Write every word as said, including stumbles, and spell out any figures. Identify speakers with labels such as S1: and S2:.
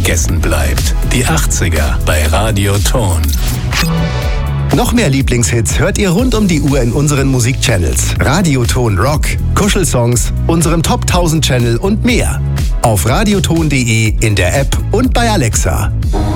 S1: Vergessen bleibt. Die achtziger bei Radio Ton.
S2: Noch mehr Lieblingshits hört ihr rund um die Uhr in unseren Musikchannels. Radioton Rock, Kuschelsongs, unserem Top tausend Channel und mehr. Auf radioton punkt de, in der App und bei Alexa.